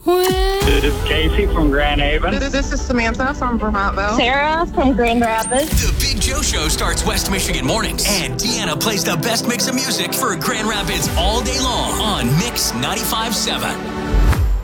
This is Casey from Grand Haven. This is Samantha from Vermontville. Sarah from Grand Rapids. The Big Joe Show starts West Michigan mornings, and Deanna plays the best mix of music for Grand Rapids all day long on Mix 95.7.